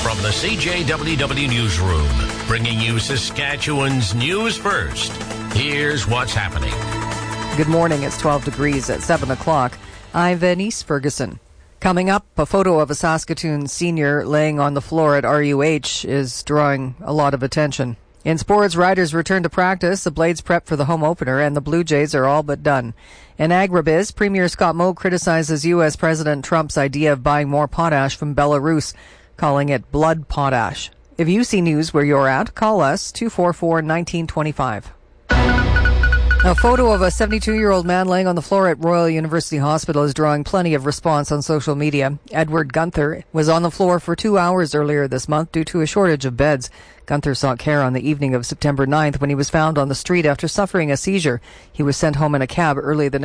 From the CJWW Newsroom, bringing you Saskatchewan's news first. Here's what's happening. Good morning. It's 12 degrees at 7 o'clock. I'm Venice Ferguson. Coming up, a photo of a Saskatoon senior laying on the floor at RUH is drawing a lot of attention. In sports, Riders return to practice, the Blades prep for the home opener, and the Blue Jays are all but done. In agribiz, Premier Scott Moe criticizes U.S. President Trump's idea of buying more potash from Belarus, calling it blood potash. If you see news where you're at, call us 244-1925. A photo of a 72-year-old man laying on the floor at Royal University Hospital is drawing plenty of response on social media. Edward Gunther was on the floor for 2 hours earlier this month due to a shortage of beds. Gunther sought care on the evening of September 9th when he was found on the street after suffering a seizure. He was sent home in a cab early the